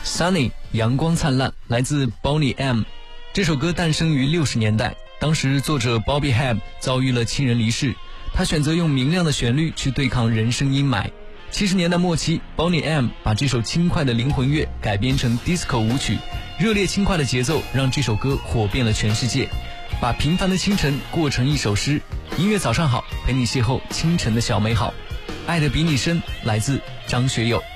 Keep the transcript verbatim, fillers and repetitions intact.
Sunny 阳光灿烂来自 Boney M。 这首歌诞生于六十年代，当时作者 Bobby Hebb 遭遇了亲人离世，他选择用明亮的旋律去对抗人生阴霾。七十年代末期， Boney M 把这首轻快的灵魂乐改编成 disco 舞曲，热烈轻快的节奏让这首歌火遍了全世界，把平凡的清晨过成一首诗。音乐早上好，陪你邂逅清晨的小美好。爱的比你深来自张学友。